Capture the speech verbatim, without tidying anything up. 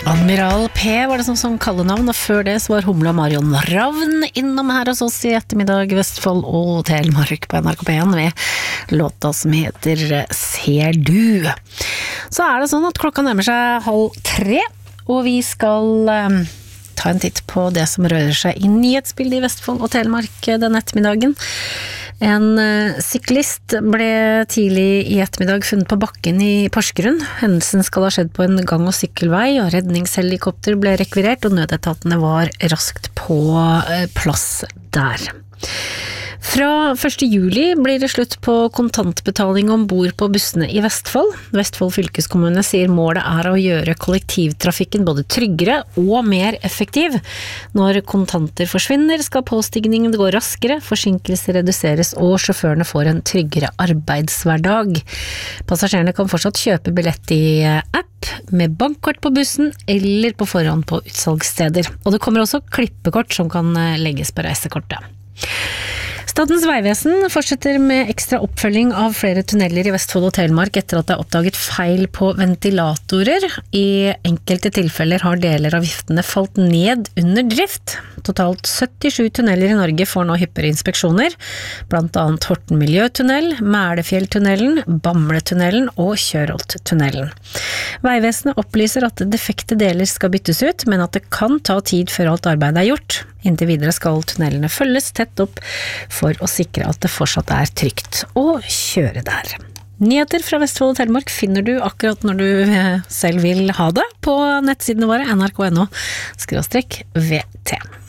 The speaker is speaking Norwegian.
Admiral P var det som som kallenavn, og før det så var Humla Marion Ravn innom her hos oss i ettermiddag, Vestfold og Telemark på N R K P en ved låta som heter Ser du. Så er det sånn at klokka nærmer seg halv tre, og vi skal um, ta en titt på det som rører seg i nyhetsbildet i Vestfold og Telemark den ettermiddagen. En uh, syklist ble tidlig i ettermiddag funnet på bakken i Porsgrunn. Hendelsen skal ha skjedd på en gang- og sykkelvei, og redningshelikopter ble rekvirert, og nødetatene var raskt på uh, plass der. Fra første juli blir det slutt på kontantbetaling ombord på bussene i Vestfold. Vestfold fylkeskommune sier målet er å gjøre kollektivtrafikken både tryggere og mer effektiv. Når kontanter forsvinner, skal påstigningen gå raskere, forsinkelser reduseres og sjåførene får en tryggere arbeidshverdag. Passasjerene kan fortsatt kjøpe billett i app, med bankkort på bussen eller på forhånd på utsalgssteder. Og det kommer også klippekort som kan legges på reisekortet. Statens Vegvesen fortsetter med ekstra oppfølging av flere tunneler i Vestfold og Telemark etter at det er oppdaget feil på ventilatorer. I enkelte tilfeller har deler av viftene falt ned under drift. Totalt syttisju tunneler i Norge får nå hyppigere inspeksjoner, blant annet Horten Miljøtunnel, Mælefjelltunnelen, Bamletunnelen og Kjørholttunnelen. Vegvesenet opplyser at defekte deler skal byttes ut, men at det kan ta tid før alt arbeidet er gjort. Inntil videre skal tunnelene følges tett opp for å sikre at det fortsatt er trygt å kjøre der. Nyheter fra Vestfold og Telemark finner du akkurat når du selv vil ha det på nettsidene våre n r k punktum n o skråstrek v t.